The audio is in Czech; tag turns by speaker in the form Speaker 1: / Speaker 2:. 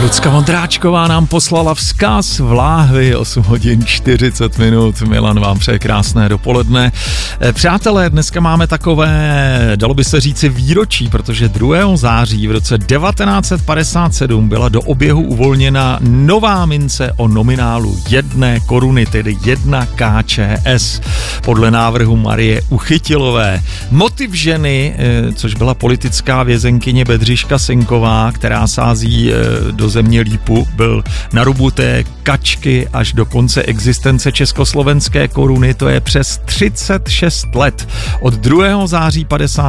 Speaker 1: Lucka Vondráčková nám poslala vzkaz v láhvi 8 hodin 40 minut. Milan vám přeje krásné dopoledne. Přátelé, dneska máme takové, dalo by se říci výročí, protože 2. září v roce 1957 byla do oběhu uvolněna nová mince o nominálu 1 koruny, tedy 1 KČS, podle návrhu Marie Uchytilové. Motiv ženy, což byla politická vězenkyně Bedřiška Senková, která sází do země lípu, byl na rubu té kačky až do konce existence československé koruny, to je přes 36 let. Od 2. září